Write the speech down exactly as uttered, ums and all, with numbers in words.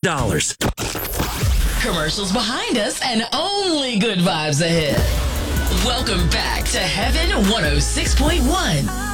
dollars. Commercials behind us and only good vibes ahead. Welcome back to Heaven one oh six point one.